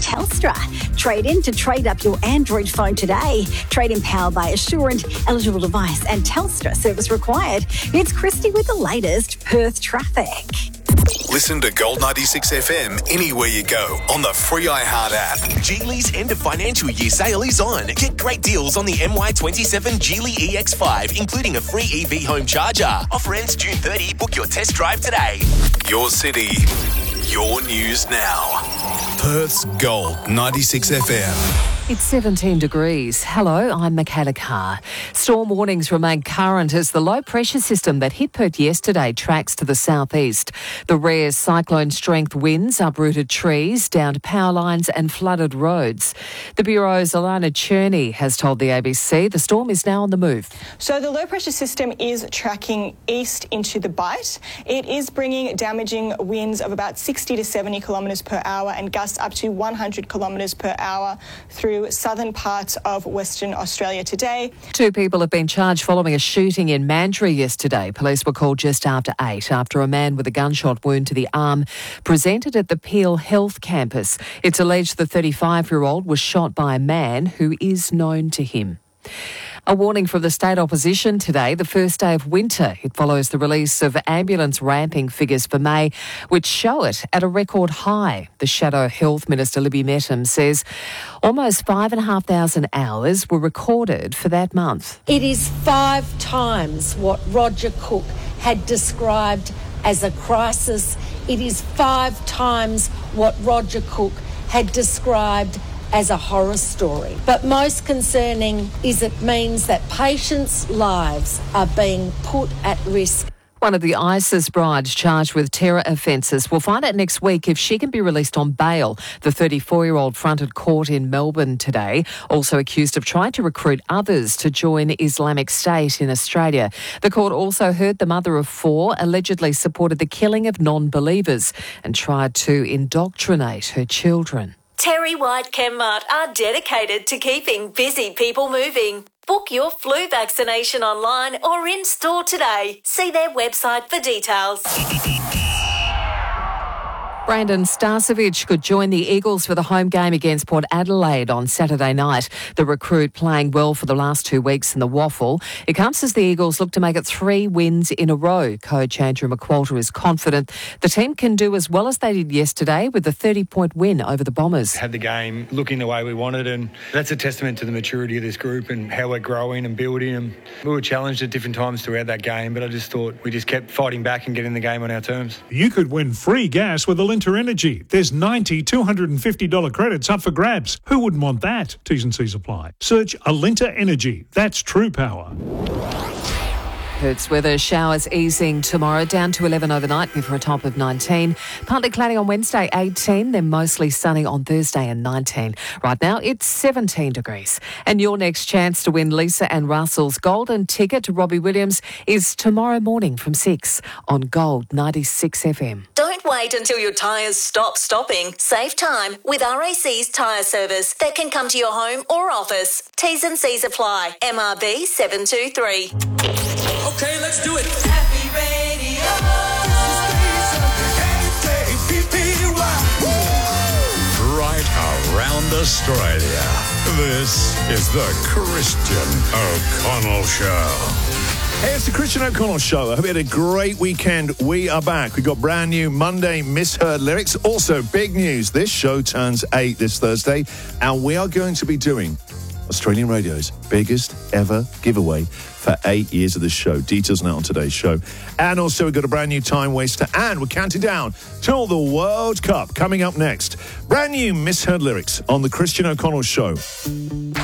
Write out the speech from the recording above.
Telstra. Trade in to trade up your Android phone today. Trade in powered by Assurant, eligible device and Telstra service required. It's Christy with the latest Perth traffic. Listen to Gold 96 FM anywhere you go on the free iHeart app. Geely's end of financial year sale is on. Get great deals on the MY27 Geely EX5, including a free EV home charger. Offer ends June 30. Book your test drive today. Your city, your news now. Perth's Gold 96 FM. It's 17 degrees. Hello, I'm Michaela Carr. Storm warnings remain current as the low-pressure system that hit Perth yesterday tracks to the southeast. The rare cyclone-strength winds uprooted trees, downed power lines and flooded roads. The Bureau's Alana Cherney has told the ABC the storm is now on the move. So the low-pressure system is tracking east into the Bight. It is bringing damaging winds of about 60 to 70 kilometres per hour and gusts up to 100 kilometres per hour through southern parts of Western Australia today. 2 people have been charged following a shooting in Mandurah yesterday. Police were called just after 8 after a man with a gunshot wound to the arm presented at the Peel Health campus. It's alleged the 35-year-old was shot by a man who is known to him. A warning from the state opposition today, the first day of winter. It follows the release of ambulance ramping figures for May, which show it at a record high. The Shadow Health Minister, Libby Mettam, says almost 5,500 hours were recorded for that month. It is 5 times what Roger Cook had described as a crisis. It is 5 times what Roger Cook had described as a horror story. But most concerning is it means that patients' lives are being put at risk. One of the ISIS brides charged with terror offences will find out next week if she can be released on bail. The 34-year-old fronted court in Melbourne today, also accused of trying to recruit others to join Islamic State in Australia. The court also heard the mother of 4 allegedly supported the killing of non-believers and tried to indoctrinate her children. Terry White Chemmart are dedicated to keeping busy people moving. Book your flu vaccination online or in store today. See their website for details. Brandon Starcevic could join the Eagles for the home game against Port Adelaide on Saturday night. The recruit playing well for the last 2 weeks in the Waffle. It comes as the Eagles look to make it 3 wins in a row. Coach Andrew McQualter is confident the team can do as well as they did yesterday with a 30-point win over the Bombers. Had the game looking the way we wanted, and that's a testament to the maturity of this group and how we're growing and building. And we were challenged at different times throughout that game, but I just thought we just kept fighting back and getting the game on our terms. You could win free gas with Alinta Energy. There's $90 $250 credits up for grabs. Who wouldn't want that? T's and C's apply. Search Alinta Energy. That's true power. Perth's weather, showers easing tomorrow, down to 11 overnight before a top of 19. Partly cloudy on Wednesday, 18. Then mostly sunny on Thursday and 19. Right now, it's 17 degrees. And your next chance to win Lisa and Russell's golden ticket to Robbie Williams is tomorrow morning from 6 on Gold 96 FM. Don't wait until your tyres stop stopping. Save time with RAC's tyre service that can come to your home or office. T's and C's apply. MRB 723. Okay, let's do it. Happy Radio. Right around Australia. This is the Christian O'Connell Show. Hey, it's the Christian O'Connell Show. I hope you had a great weekend. We are back. We've got brand new Monday Misheard lyrics. Also, big news. This show turns 8 this Thursday, and we are going to be doing Australian Radio's biggest ever giveaway for 8 years of the show. Details now on today's show. And also, we've got a brand new time waster, and we're counting down till the World Cup coming up next. Brand new Misheard lyrics on the Christian O'Connell Show.